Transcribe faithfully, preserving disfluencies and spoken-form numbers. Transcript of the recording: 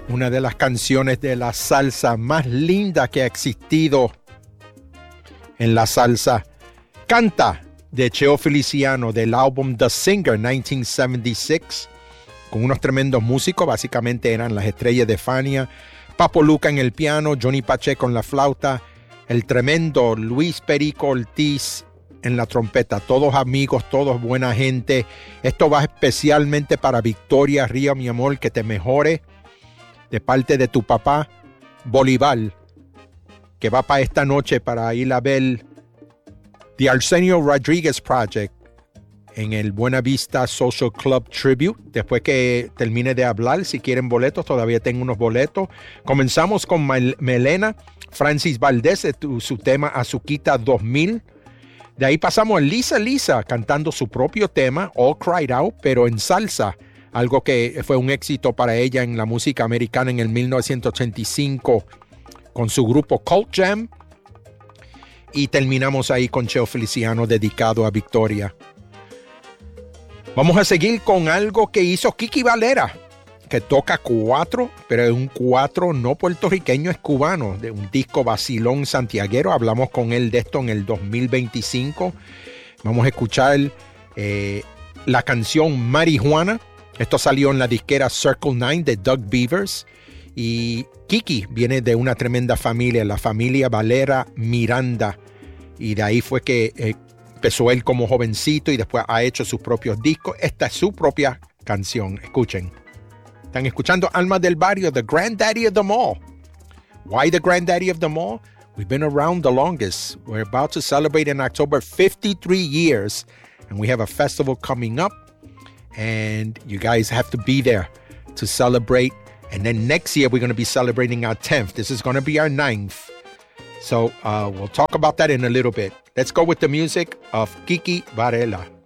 una de las canciones de la salsa más linda que ha existido en la salsa. Canta, de Cheo Feliciano, del álbum The Singer nineteen seventy-six, con unos tremendos músicos. Básicamente eran las estrellas de Fania, Papo Luca en el piano, Johnny Pacheco en la flauta, el tremendo Luis Perico Ortiz en la trompeta. Todos amigos, todos buena gente. Esto va especialmente para Victoria Río, mi amor, que te mejore, de parte de tu papá Bolívar, que va para esta noche para ir a ver The Arsenio Rodriguez Project en el Buena Vista Social Club Tribute. Después que termine de hablar, si quieren boletos, todavía tengo unos boletos. Comenzamos con Mal- Melena Francis Valdés, tu, su tema Azuquita dos mil. De ahí pasamos a Lisa Lisa cantando su propio tema, All Cried Out, pero en salsa. Algo que fue un éxito para ella en la música americana en el mil novecientos ochenta y cinco con su grupo Cult Jam. Y terminamos ahí con Cheo Feliciano dedicado a Victoria. Vamos a seguir con algo que hizo Kiki Valera, que toca cuatro, pero es un cuatro no puertorriqueño, es cubano, de un disco vacilón santiaguero. Hablamos con él de esto en el dos mil veinticinco. Vamos a escuchar eh, la canción Marijuana. Esto salió en la disquera Circle Nine de Doug Beavers. Y Kiki viene de una tremenda familia, la familia Valera Miranda. Y de ahí fue que eh, empezó él como jovencito y después ha hecho sus propios discos. Esta es su propia canción. Escuchen. Están escuchando Alma del Barrio, the granddaddy of them all. Why the granddaddy of them all? We've been around the longest. We're about to celebrate in October fifty-three years. And we have a festival coming up. And you guys have to be there to celebrate. And then next year, we're going to be celebrating our tenth. This is going to be our ninth. So uh, we'll talk about that in a little bit. Let's go with the music of Kiki Varela.